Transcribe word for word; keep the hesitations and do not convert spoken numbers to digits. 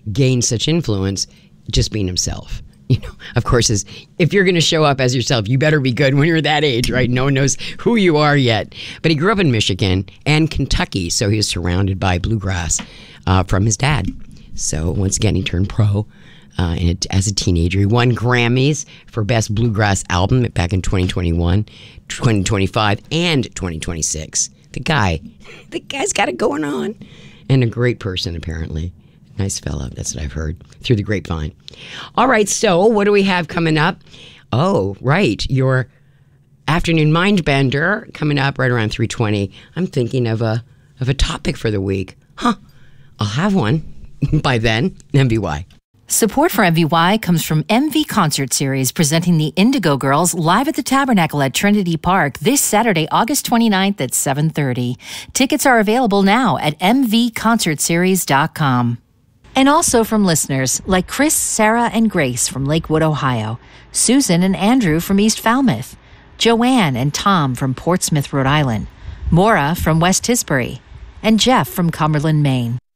gain such influence just being himself. You know, of course, is if you're going to show up as yourself, you better be good when you're that age, right? No one knows who you are yet. But he grew up in Michigan and Kentucky, so he was surrounded by bluegrass uh, from his dad. So once again, he turned pro uh, and it, as a teenager. He won Grammys for Best Bluegrass Album back in twenty twenty-one, twenty twenty-five, and twenty twenty-six. The guy, the guy's got it going on. And a great person, apparently. Nice fellow, that's what I've heard through the grapevine. All right, so what do we have coming up? Oh, right, your afternoon mind bender coming up right around three twenty. I'm thinking of a of a topic for the week. Huh, I'll have one by then. M V Y. Support for M V Y comes from M V Concert Series, presenting the Indigo Girls live at the Tabernacle at Trinity Park this Saturday, August twenty-ninth at seven thirty. Tickets are available now at m v concert series dot com. And also from listeners like Chris, Sarah, and Grace from Lakewood, Ohio, Susan and Andrew from East Falmouth, Joanne and Tom from Portsmouth, Rhode Island, Maura from West Tisbury, and Jeff from Cumberland, Maine.